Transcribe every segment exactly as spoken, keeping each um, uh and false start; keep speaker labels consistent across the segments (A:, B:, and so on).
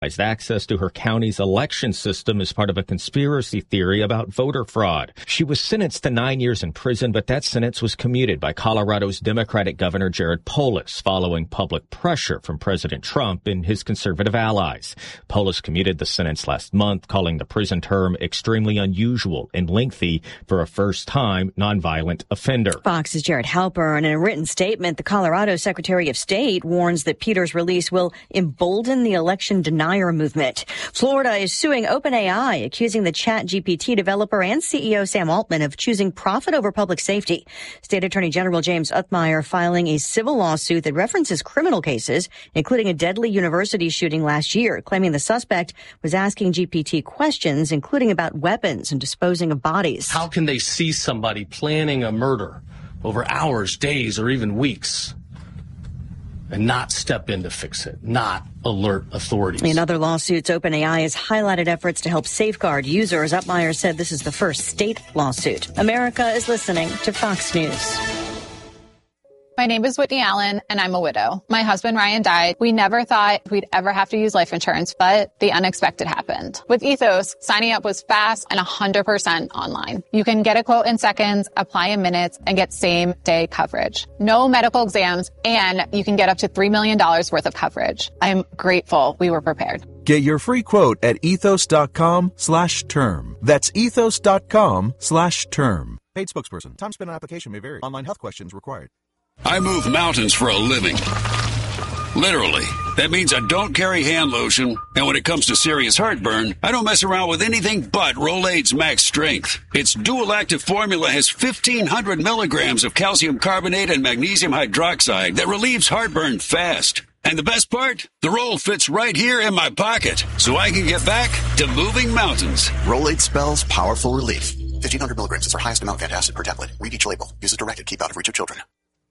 A: access to her county's election system as part of a conspiracy theory about voter fraud. She was sentenced to nine years in prison, but that sentence was commuted by Colorado's Democratic Governor Jared Polis following public pressure from President Trump and his conservative allies. Polis commuted the sentence last month, calling the prison term extremely unusual and lengthy for a first-time nonviolent offender.
B: Fox's Jared Halpern. In a written statement, the Colorado Secretary of State warns that Peter's release will embolden the election denial movement. Florida is suing OpenAI, accusing the ChatGPT developer and C E O Sam Altman of choosing profit over public safety. State Attorney General James Othmeyer filing a civil lawsuit that references criminal cases, including a deadly university shooting last year, claiming the suspect was asking G P T questions, including about weapons and disposing of bodies.
C: How can they see somebody planning a murder over hours, days, or even weeks and not step in to fix it, not alert authorities?
B: In other lawsuits, OpenAI has highlighted efforts to help safeguard users. Othmeyer said this is the first state lawsuit. America is listening to Fox News.
D: My name is Whitney Allen, and I'm a widow. My husband, Ryan, died. We never thought we'd ever have to use life insurance, but the unexpected happened. With Ethos, signing up was fast and one hundred percent online. You can get a quote in seconds, apply in minutes, and get same-day coverage. No medical exams, and you can get up to three million dollars worth of coverage. I'm grateful we were prepared.
E: Get your free quote at ethos.com slash term. That's ethos.com slash term. Paid spokesperson. Time spent on application may vary. Online health questions required.
F: I move mountains for a living. Literally. That means I don't carry hand lotion, and when it comes to serious heartburn, I don't mess around with anything but Rolaids Max Strength. Its dual-active formula has fifteen hundred milligrams of calcium carbonate and magnesium hydroxide that relieves heartburn fast. And the best part? The roll fits right here in my pocket, so I can get back to moving mountains.
G: Rolaids spells powerful relief. fifteen hundred milligrams is our highest amount of antacid per tablet. Read each label. Use as directed. Keep out of reach of children.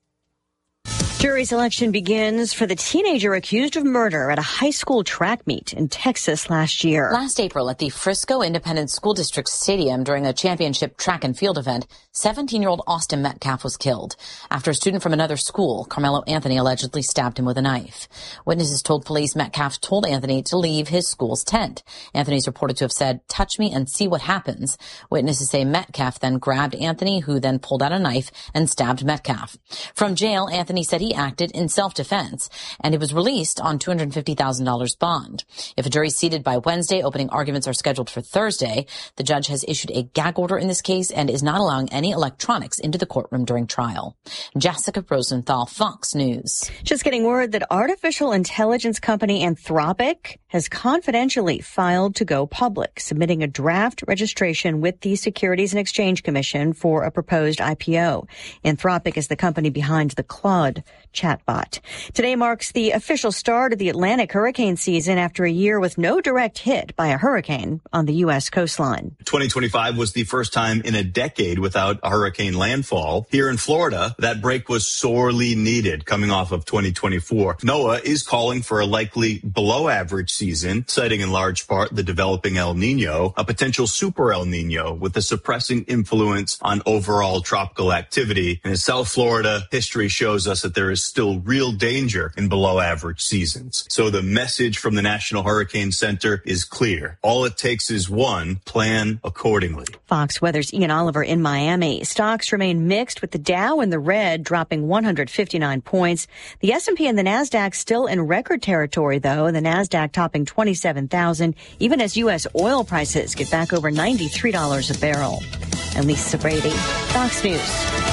B: Jury selection begins for the teenager accused of murder at a high school track meet in Texas last year.
H: Last April at the Frisco Independent School District Stadium during a championship track and field event, seventeen-year-old Austin Metcalf was killed after a student from another school, Carmelo Anthony, allegedly stabbed him with a knife. Witnesses told police Metcalf told Anthony to leave his school's tent. Anthony's reported to have said, "Touch me and see what happens." Witnesses say Metcalf then grabbed Anthony, who then pulled out a knife and stabbed Metcalf. From jail, Anthony said he acted in self-defense, and he was released on two hundred fifty thousand dollars bond. If a jury is seated by Wednesday, opening arguments are scheduled for Thursday. The judge has issued a gag order in this case and is not allowing any electronics into the courtroom during trial. Jessica Rosenthal, Fox News.
B: Just getting word that artificial intelligence company Anthropic has confidentially filed to go public, submitting a draft registration with the Securities and Exchange Commission for a proposed I P O. Anthropic is the company behind the Claude chatbot. Today marks the official start of the Atlantic hurricane season after a year with no direct hit by a hurricane on the U S coastline.
I: twenty twenty-five was the first time in a decade without a hurricane landfall. Here in Florida, that break was sorely needed coming off of twenty twenty-four. NOAA is calling for a likely below average season, citing in large part the developing El Nino, a potential super El Nino with a suppressing influence on overall tropical activity. And in South Florida, history shows us that there is still real danger in below average seasons. So the message from the National Hurricane Center is clear. All it takes is one, plan accordingly.
B: Fox Weather's Ian Oliver in Miami. Stocks remain mixed with the Dow in the red dropping one hundred fifty-nine points. The S and P and the NASDAQ still in record territory, though. The NASDAQ topping twenty-seven thousand, even as U S oil prices get back over ninety-three dollars a barrel. And Lisa Brady, Fox News.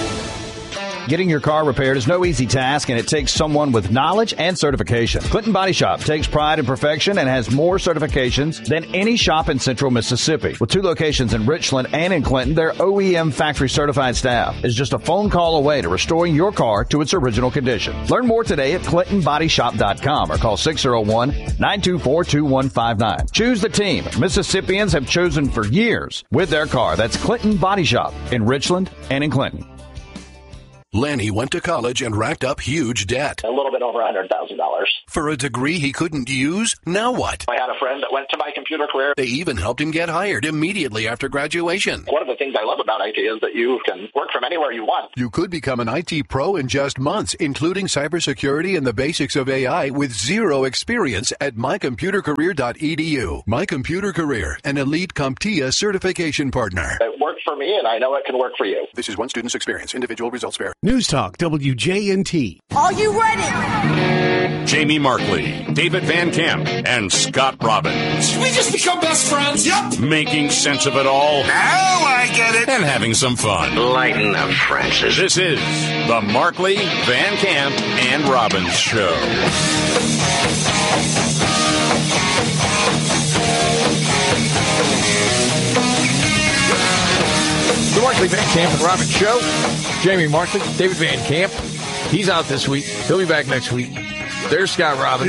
J: Getting your car repaired is no easy task, and it takes someone with knowledge and certification. Clinton Body Shop takes pride in perfection and has more certifications than any shop in Central Mississippi. With two locations in Richland and in Clinton, their O E M factory certified staff is just a phone call away to restoring your car to its original condition. Learn more today at clinton body shop dot com or call six oh one, nine two four, two one five nine. Choose the team Mississippians have chosen for years with their car. That's Clinton Body Shop in Richland and in Clinton.
K: Lanny went to college and racked up huge debt.
L: A little bit over one hundred thousand dollars.
K: For a degree he couldn't use? Now what?
L: I had a friend that went to My Computer Career.
K: They even helped him get hired immediately after graduation.
L: One of the things I love about I T is that you can work from anywhere you want.
K: You could become an I T pro in just months, including cybersecurity and the basics of A I with zero experience at my computer career dot e d u. My Computer Career, an elite CompTIA certification partner.
L: It worked for me, and I know it can work for you.
K: This is one student's experience. Individual results vary.
M: News Talk W J N T.
N: Are you ready?
O: Jamie Markley, David Van Camp, and Scott Robbins.
P: Did we just become best friends?
O: Yep. Making sense of it all.
P: Now I get it.
O: And having some fun.
P: Lighten up, Francis.
O: This is the Markley, Van Camp, and Robbins Show.
Q: The Markley, Van Camp, and Robbins Show. Jamie Markley, David Van Camp. He's out this week. He'll be back next week. There's Scott Robbins.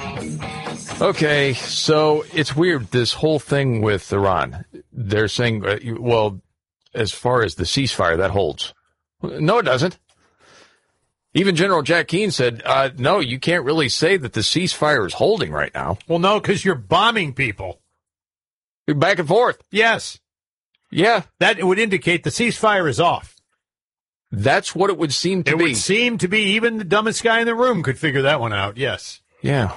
M: Yep.
Q: Okay, so it's weird, this whole thing with Iran. They're saying, uh, well, as far as the ceasefire, that holds. No, it doesn't. Even General Jack Keane said, uh, no, you can't really say that the ceasefire is holding right now.
M: Well, no, because you're bombing people.
Q: You're back and forth.
M: Yes.
Q: Yeah.
M: That would indicate the ceasefire is off.
Q: That's what it would seem to
M: it
Q: be.
M: It would seem to be. Even the dumbest guy in the room could figure that one out, yes.
Q: Yeah.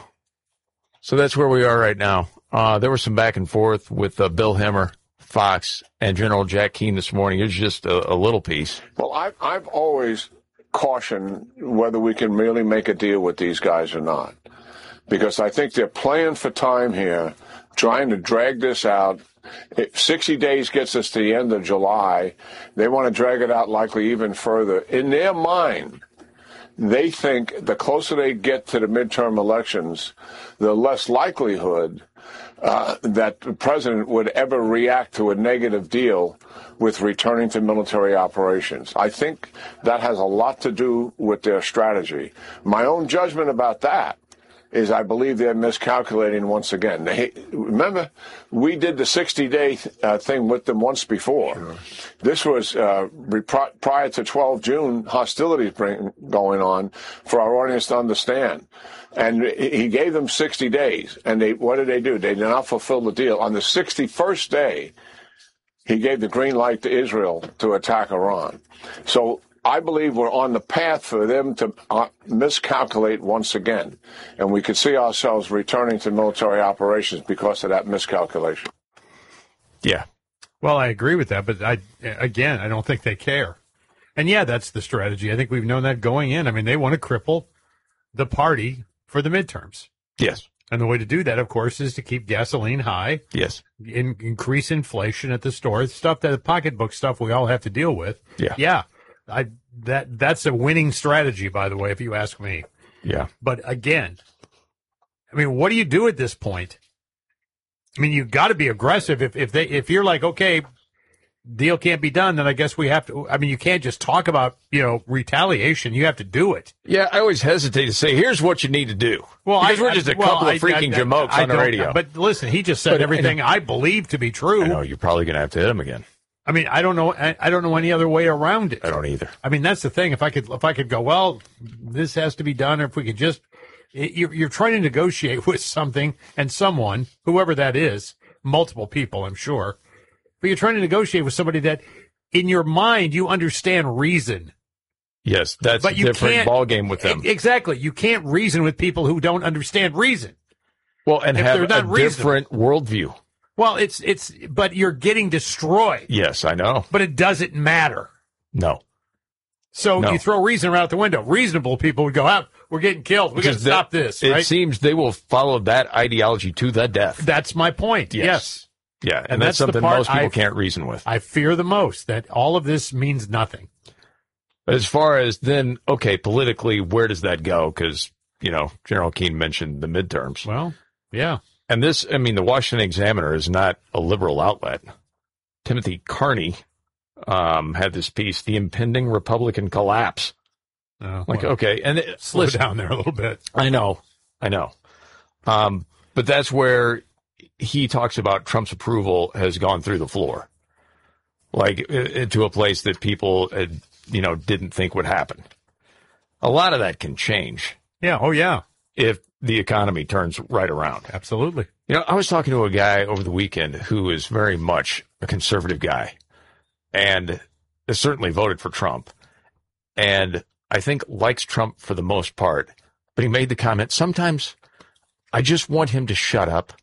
Q: So that's where we are right now. Uh, there was some back and forth with uh, Bill Hemmer, Fox, and General Jack Keane this morning. It was just a, a little piece.
R: Well, I've, I've always cautioned whether we can really make a deal with these guys or not. Because I think they're playing for time here, trying to drag this out. If sixty days gets us to the end of July, they want to drag it out likely even further. In their mind, they think the closer they get to the midterm elections, the less likelihood uh, that the president would ever react to a negative deal with returning to military operations. I think that has a lot to do with their strategy. My own judgment about that is I believe they're miscalculating once again. They, remember, we did the sixty-day uh, thing with them once before. Sure. This was uh, prior to twelve June hostilities bring, going on for our audience to understand. And he gave them sixty days. And they, what did they do? They did not fulfill the deal. On the sixty-first day, he gave the green light to Israel to attack Iran. So I believe we're on the path for them to uh, miscalculate once again. And we could see ourselves returning to military operations because of that miscalculation.
Q: Yeah.
M: Well, I agree with that. But, I again, I don't think they care. And, yeah, that's the strategy. I think we've known that going in. I mean, they want to cripple the party for the midterms.
Q: Yes.
M: And the way to do that, of course, is to keep gasoline high.
Q: Yes.
M: In, increase inflation at the store. Stuff that the pocketbook stuff we all have to deal with.
Q: Yeah.
M: Yeah. I that that's a winning strategy, by the way, if you ask me.
Q: Yeah.
M: But again, I mean, what do you do at this point? I mean, you've got to be aggressive. If if they if you're like, okay, deal can't be done, then I guess we have to. I mean, you can't just talk about, you know, retaliation. You have to do it.
Q: Yeah, I always hesitate to say, here's what you need to do. Well, because I, we're just a
M: well,
Q: couple
M: I,
Q: of freaking
M: I, I,
Q: jamokes
M: I
Q: on the radio.
M: But listen, he just said but, everything I, I believe to be true.
Q: I know you're probably going to have to hit him again.
M: I mean, I don't know. I, I don't know any other way around it.
Q: I don't either.
M: I mean, that's the thing. If I could, if I could go, well, this has to be done, or if we could just, you're, you're trying to negotiate with something and someone, whoever that is, multiple people, I'm sure, but you're trying to negotiate with somebody that, in your mind, you understand reason.
Q: Yes, that's
M: but
Q: a different ballgame with them.
M: Exactly. You can't reason with people who don't understand reason.
Q: Well, and
M: if
Q: have a
M: reasonable.
Q: different worldview.
M: Well, it's, it's, but you're getting destroyed.
Q: Yes, I know.
M: But it doesn't matter.
Q: No.
M: So
Q: no.
M: you throw reason out the window. Reasonable people would go out. We're getting killed. We got to stop this.
Q: It
M: right?
Q: seems they will follow that ideology to the death.
M: That's my point. Yes. yes.
Q: Yeah, and,
M: and
Q: that's,
M: that's
Q: something most people I, can't reason with.
M: I fear the most that all of this means nothing.
Q: But as far as then, okay, politically, where does that go? Because, you know, General Keane mentioned the midterms.
M: Well, yeah.
Q: And this, I mean, the Washington Examiner is not a liberal outlet. Timothy Carney um, had this piece, The Impending Republican Collapse.
M: Oh,
Q: like,
M: well,
Q: okay. And it,
M: slow
Q: listen,
M: down there a little bit.
Q: I know. I know. Um, but that's where he talks about Trump's approval has gone through the floor. Like, uh, to a place that people had you know, didn't think would happen. A lot of that can change.
M: Yeah. Oh, yeah.
Q: If the economy turns right around.
M: Absolutely.
Q: You know, I was talking to a guy over the weekend who is very much a conservative guy and has certainly voted for Trump. And I think likes Trump for the most part. But he made the comment, sometimes I just want him to shut up